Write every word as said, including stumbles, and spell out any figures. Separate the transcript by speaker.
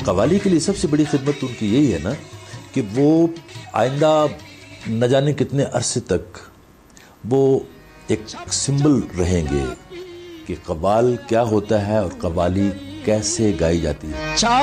Speaker 1: कव्वाली के लिए सबसे बड़ी खिदमत उनकी यही है ना कि वो आइंदा न जाने कितने अरसे तक वो एक सिंबल रहेंगे कि कव्वाल क्या होता है और कव्वाली कैसे गाई जाती है।